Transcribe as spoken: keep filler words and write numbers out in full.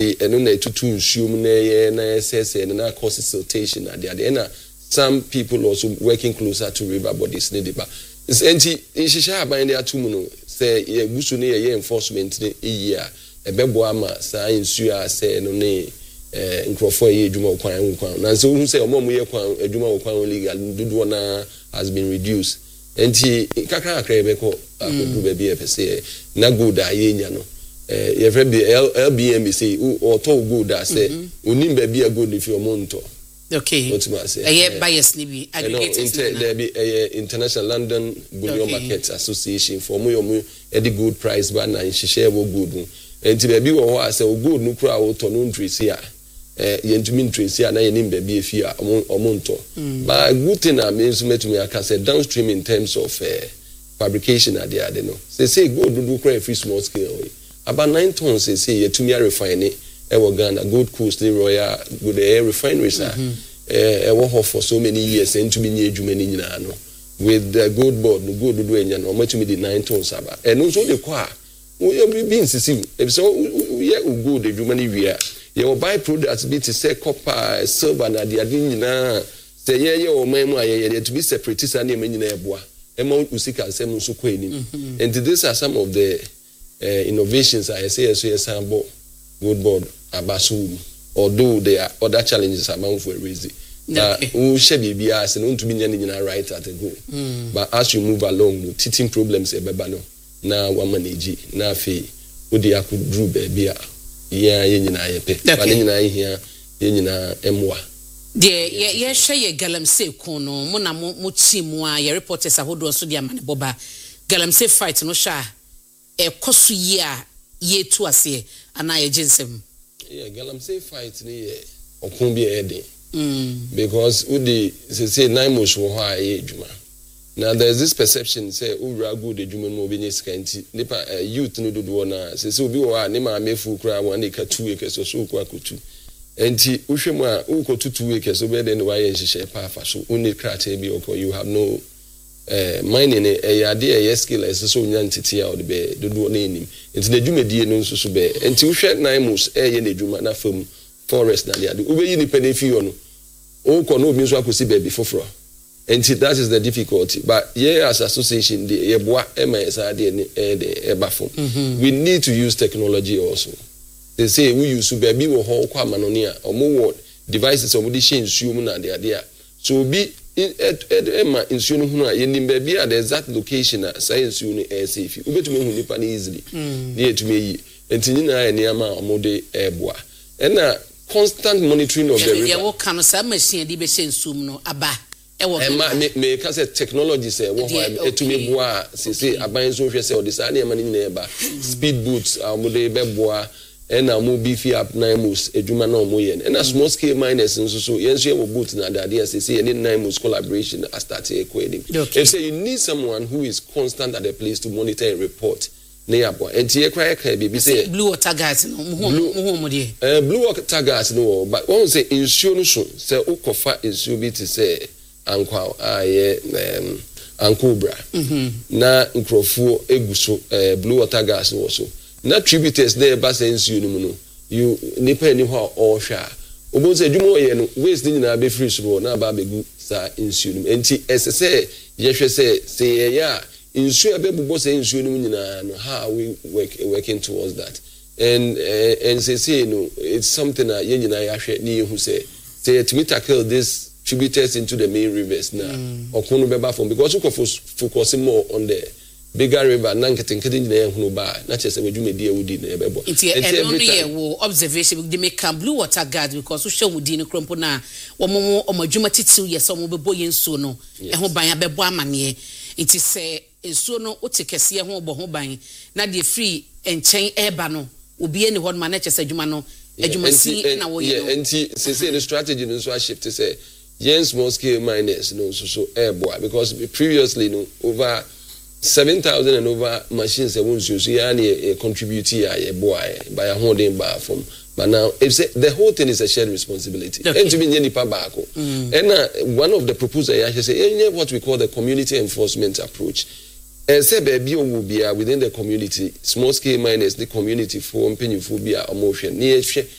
enti eno na etutu nsuom na ye na ss na cause siltation at the end some people also working closer to river bodies ne deba enti inshisha aban de atum no say ye gusu ne ye enforcement ne year ebebo ama sa nsu a say no ne eh nkrofo ye adwuma kwan kwan na so hu say omom ye kwan adwuma kwan legal dodo na has been reduced enti kakra akra ebeko akodu ba bi efese na good a ye nya no eh ye fre bi L B M say o to good a say onim ba bi a good if you monto. Okay. What's my say? A bias nibi aggregators there be a international London Bullion okay. Market Association for mo yomu e the good price ba na nhihye wo good enti ba bi wo ho ase o good no kura wo to no ntwesi a eh yentumi ntwesi a na ye nim ba bi efi a omonto but good thing am is metumi aka say downstream in terms of uh, fabrication at the other no say say good do kura free small scale about nine tons say say yetumi refine it ewo Ghana Gold Coast the Royal good air refineries are eh ewo ho for so many years into be near adwuma ni nyina no with the gold board no gold do enya no matumi the nine tons aba and also the kwa we be insisi if so we gold adwuma ni wi a ye buy products be to say copper silver na the adin nyina say ye ye o man mu aye to be separate sa na nyina eboa e ma usika asem nso kwa enim and these are some of the uh, innovations I say so yes sambo gold board abasu although there are other challenges among for a reason but we should be bias and to be nyina right at a go mm. But as you move along the teething problems e beba no na wa manage na fe odi akudru baby a ya ye nyina ye pe ba nyina hia ye nyina emwa de ye ye hwe ye galamsey ko no mo na mo team a ye reporters ahodo so de amane boba galamsey fight no sha e koso yi a ye tu ase ana ye jinsem yeah galamsey fight ni ye okun bi e de mm because udi say say nine months wo ha ye adwuma now there's this perception say ura good adwuma no obi ni skanti nipa uh, youth no dodo na say say obi wo ha ni ma mefu kura one dey ka two acres so so kwa kutu enti uhwemu a ukotu two acres obi dey no wa ye nhihye pa afa so uni krata bi okọ you have no eh mining e ya de e skill e so nya ntete a o de be dodo na enim enti na dwumadie no nso so be enti uhwe nine months e ye na dwuma na fam forest na dia do obeyi ni penefi yo no o ko no obi nso akosi baby foforo enti that is the difficulty but yeah as association the ye boa e ma esa de e de e ba fom we need to use technology also they say we use baby wo ho kwa manoni a omo word devices omo di share nsuo mu na de ade a so obi Emma in Sunu Huna, Yenim baby at the exact location at Science Uni air safe. Ubetu me Nipan easily near to me, and Tinina and Yama Mode Airboa. And a constant monitoring of the river. There will come some machine, the Bessin Sumno, Abba. Emma may cause technology say, what to me bois, say, a buying social say, or this idea man in neighbor, speed boots, our Mode Bebois. And now move beefy up nine moves a juma no moyen and a small scale miners and so yes you will boot na the idea say any nine moves collaboration I started equating okay. If say you need someone who is constant at the place to monitor and report near boy and tie cry can be say blue water gas no blue uh blue water gas no but one say insurance say ukofa insure be to say ankwa aye um ankobra mhm na nkrofo eguso uh blue water gas no so na tributaries there ba sense you no you nipa ni ho o hwa obo se dwumo ye no waste ni na be free so na ba begu sa insu no enti esese ye hwe se se ye ya insu be bubo se insu no nyina no how we work working towards that and uh, and say say no it's something that ye nyina ya hwe ni hu se say to tackle this tributaries into the main rivers na okono be ba from because we focus more on the bigger river nanketenkete nyina ehunu ba na chese wedwumedi ewudi na ebebo enti every year wo observation they make blue water guard because so show mudi no krompo na wo mo omadwuma titiw yes omo bebo yensuo no eho ban abebo amane enti se ensuo no otekese ho obo ho ban na de free enchen eba no obi eni ho na chese adwuma no adwuma si na wo ye no enti se say the strategy no so shift to say yen small scale miners no so so airboy because previously no over seven thousand and over machines that won't use any contribute here a boy by a holding bar from but now if the whole thing is a shared responsibility okay. And to be any pabako mm. And uh, one of the proposals I actually say what we call the community enforcement approach and say baby will be within the community small scale miners the community for penny phobia emotion near